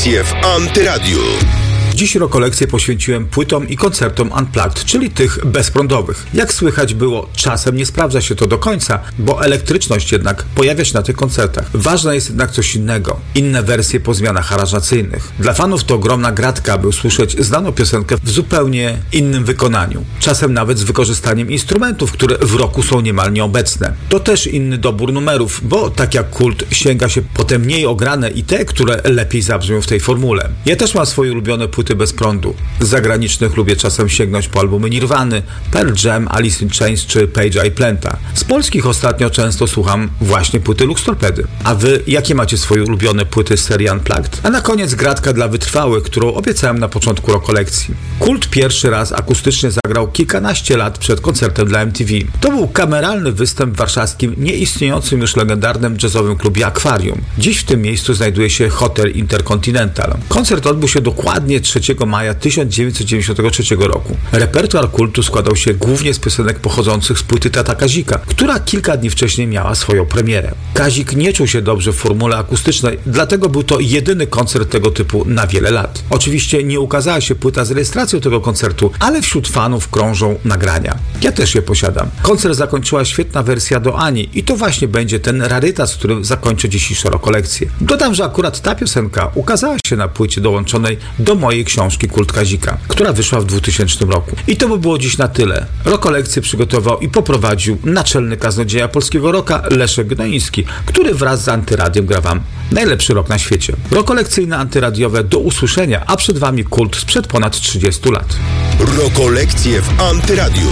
Rokolekcje w Antyradiu. Dziś rokolekcję poświęciłem płytom i koncertom unplugged, czyli tych bezprądowych. Jak słychać było, czasem nie sprawdza się to do końca, bo elektryczność jednak pojawia się na tych koncertach. Ważne jest jednak coś innego. Inne wersje po zmianach aranżacyjnych. Dla fanów to ogromna gratka, by usłyszeć znaną piosenkę w zupełnie innym wykonaniu. Czasem nawet z wykorzystaniem instrumentów, które w roku są niemal nieobecne. To też inny dobór numerów, bo tak jak Kult sięga się po te mniej ograne i te, które lepiej zabrzmią w tej formule. Ja też mam swoje ulubione płyty bez prądu. Z zagranicznych lubię czasem sięgnąć po albumy Nirwany, Pearl Jam, Alice in Chains czy Page'a i Planta. Z polskich ostatnio często słucham właśnie płyty Lux Torpedy. A wy jakie macie swoje ulubione płyty z serii Unplugged? A na koniec gratka dla wytrwałych, którą obiecałem na początku rokolekcji. Kult pierwszy raz akustycznie zagrał kilkanaście lat przed koncertem dla MTV. To był kameralny występ w warszawskim, nieistniejącym już legendarnym jazzowym klubie Akwarium. Dziś w tym miejscu znajduje się Hotel Intercontinental. Koncert odbył się dokładnie 3 maja 1993 roku. Repertuar Kultu składał się głównie z piosenek pochodzących z płyty Tata Kazika, która kilka dni wcześniej miała swoją premierę. Kazik nie czuł się dobrze w formule akustycznej, dlatego był to jedyny koncert tego typu na wiele lat. Oczywiście nie ukazała się płyta z rejestracją tego koncertu, ale wśród fanów krążą nagrania. Ja też je posiadam. Koncert zakończyła świetna wersja do Ani i to właśnie będzie ten rarytas, z którym zakończę dzisiejszą rokolekcję. Dodam, że akurat ta piosenka ukazała się na płycie dołączonej do mojej książki Kult Kazika, która wyszła w 2000 roku. I to by było dziś na tyle. Rokolekcję przygotował i poprowadził naczelny kaznodzieja polskiego rocka Leszek Gnoiński, który wraz z Antyradiem gra wam najlepszy rok na świecie. Rokolekcyjne antyradiowe do usłyszenia, a przed wami Kult sprzed ponad 30 lat. Rokolekcje w Antyradiu.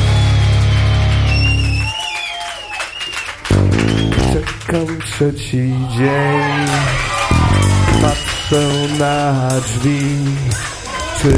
Czekam trzeci dzień, patrzę na drzwi.